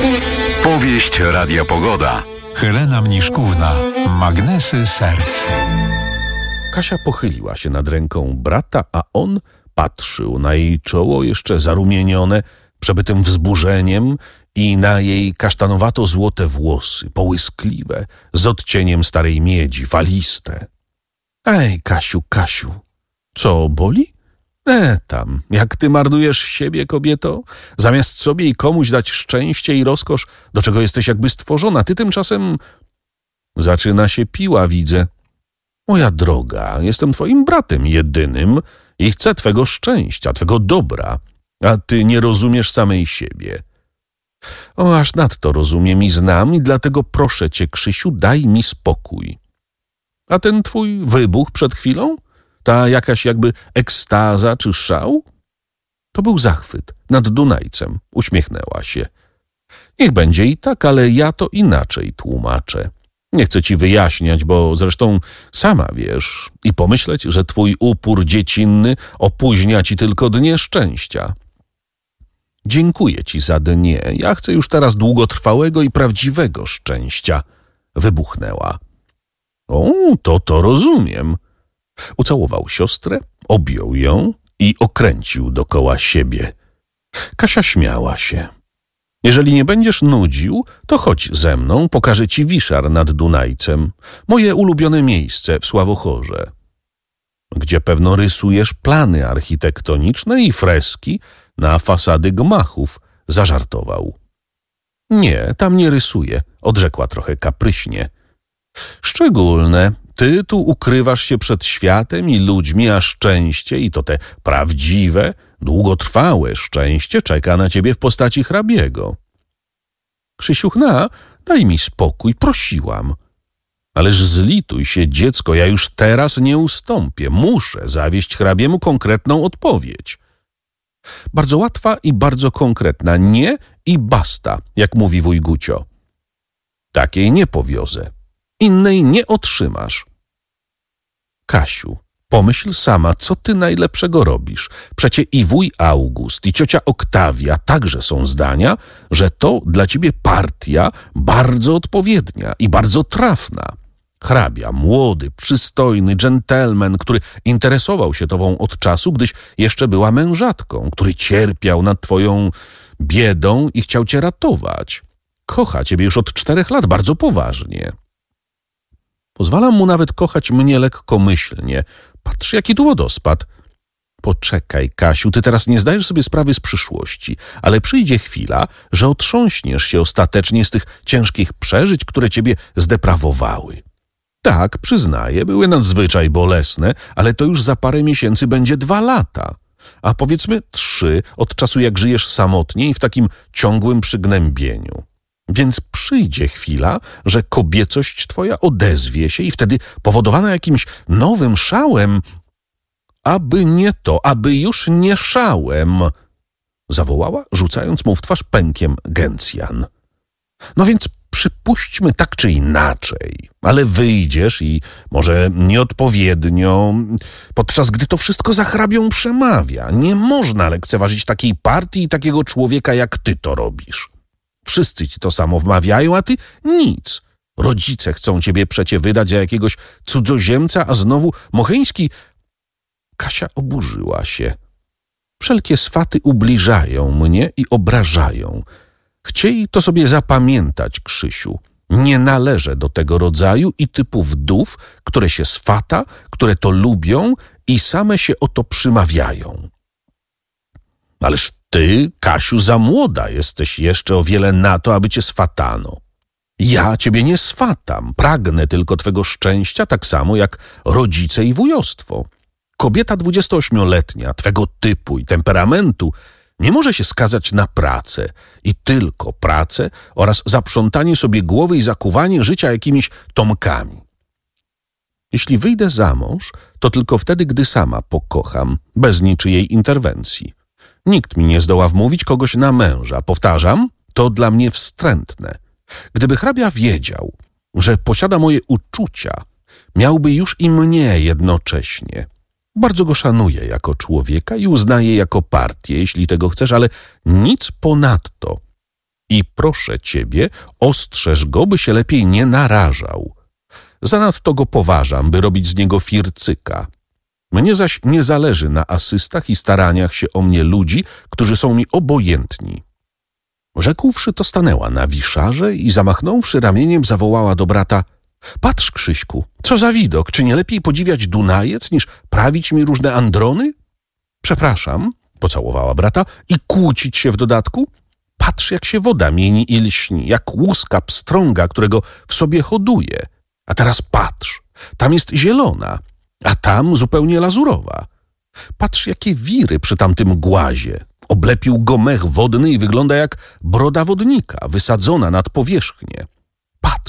Powieść Radia Pogoda. Helena Mniszkówna. Magnesy serc. Kasia pochyliła się nad ręką brata, a on patrzył na jej czoło jeszcze zarumienione, przebytym wzburzeniem i na jej kasztanowato-złote włosy, połyskliwe, z odcieniem starej miedzi, faliste. Ej, Kasiu, co, boli? Tam, jak ty marnujesz siebie, kobieto? Zamiast sobie i komuś dać szczęście i rozkosz, do czego jesteś jakby stworzona, ty tymczasem... Zaczyna się piła, widzę. Moja droga, jestem twoim bratem jedynym i chcę twego szczęścia, twego dobra, a ty nie rozumiesz samej siebie. O, aż nadto rozumiem i znam i dlatego proszę cię, Krzysiu, daj mi spokój. A ten twój wybuch przed chwilą? Ta jakaś jakby ekstaza czy szał? To był zachwyt nad Dunajcem, uśmiechnęła się. Niech będzie i tak, ale ja to inaczej tłumaczę. Nie chcę ci wyjaśniać, bo zresztą sama wiesz i pomyśleć, że twój upór dziecinny opóźnia ci tylko dnie szczęścia. Dziękuję ci za dnie, ja chcę już teraz długotrwałego i prawdziwego szczęścia, wybuchnęła. O, to rozumiem. Ucałował siostrę, objął ją i okręcił dokoła siebie. Kasia śmiała się. Jeżeli nie będziesz nudził, to chodź ze mną, pokażę ci Wiszar nad Dunajcem, moje ulubione miejsce w Sławochorze, gdzie pewno rysujesz plany architektoniczne i freski na fasady gmachów, zażartował. Nie, tam nie rysuję, odrzekła trochę kapryśnie. Szczególne, ty tu ukrywasz się przed światem i ludźmi, a szczęście, i to te prawdziwe, długotrwałe szczęście czeka na ciebie w postaci hrabiego. Krzysiuchna, daj mi spokój, prosiłam. Ależ zlituj się, dziecko, ja już teraz nie ustąpię. Muszę zawieść hrabiemu konkretną odpowiedź. Bardzo łatwa i bardzo konkretna. Nie i basta, jak mówi wuj Gucio. Takiej nie powiozę. Innej nie otrzymasz. Kasiu, pomyśl sama, co ty najlepszego robisz. Przecie i wuj August, i ciocia Oktawia także są zdania, że to dla ciebie partia bardzo odpowiednia i bardzo trafna. Hrabia, młody, przystojny dżentelmen, który interesował się tobą od czasu, gdyś jeszcze była mężatką, który cierpiał nad twoją biedą i chciał cię ratować. Kocha ciebie już od 4 lat bardzo poważnie. Pozwalam mu nawet kochać mnie lekkomyślnie. Patrz, jaki tu wodospad. Poczekaj, Kasiu, ty teraz nie zdajesz sobie sprawy z przyszłości, ale przyjdzie chwila, że otrząśniesz się ostatecznie z tych ciężkich przeżyć, które ciebie zdeprawowały. Tak, przyznaję, były nadzwyczaj bolesne, ale to już za parę miesięcy będzie 2 lata. A powiedzmy 3 od czasu, jak żyjesz samotnie i w takim ciągłym przygnębieniu. Więc przyjdzie chwila, że kobiecość twoja odezwie się i wtedy powodowana jakimś nowym szałem, aby nie to, aby już nie szałem, zawołała, rzucając mu w twarz pękiem Gencjan. No więc przypuśćmy tak czy inaczej, ale wyjdziesz i może nieodpowiednio, podczas gdy to wszystko za hrabią przemawia. Nie można lekceważyć takiej partii i takiego człowieka, jak ty to robisz. Wszyscy ci to samo wmawiają, a ty nic. Rodzice chcą ciebie przecie wydać za jakiegoś cudzoziemca, a znowu Mocheński... Kasia oburzyła się. Wszelkie swaty ubliżają mnie i obrażają. Chciej to sobie zapamiętać, Krzysiu. Nie należę do tego rodzaju i typu wdów, które się swata, które to lubią i same się o to przymawiają. Ależ ty, Kasiu, za młoda jesteś jeszcze o wiele na to, aby cię swatano. Ja ciebie nie swatam, pragnę tylko twego szczęścia, tak samo jak rodzice i wujostwo. Kobieta 28-letnia, twego typu i temperamentu, nie może się skazać na pracę i tylko pracę oraz zaprzątanie sobie głowy i zakuwanie życia jakimiś tomkami. Jeśli wyjdę za mąż, to tylko wtedy, gdy sama pokocham, bez niczyjej interwencji. Nikt mi nie zdoła wmówić kogoś na męża. Powtarzam, to dla mnie wstrętne. Gdyby hrabia wiedział, że posiada moje uczucia, miałby już i mnie jednocześnie. Bardzo go szanuję jako człowieka i uznaję jako partię, jeśli tego chcesz, ale nic ponadto. I proszę ciebie, ostrzeż go, by się lepiej nie narażał. Zanadto go poważam, by robić z niego fircyka. Mnie zaś nie zależy na asystach i staraniach się o mnie ludzi, którzy są mi obojętni. Rzekłszy to, stanęła na wiszarze i zamachnąwszy ramieniem, zawołała do brata: patrz, Krzyśku, co za widok, czy nie lepiej podziwiać Dunajec, niż prawić mi różne androny? Przepraszam, pocałowała brata, i kłócić się w dodatku? Patrz, jak się woda mieni i lśni, jak łuska pstrąga, którego w sobie hoduje. A teraz patrz, tam jest zielona, a tam zupełnie lazurowa. Patrz, jakie wiry przy tamtym głazie. Oblepił go mech wodny i wygląda jak broda wodnika, wysadzona nad powierzchnię. Patrz,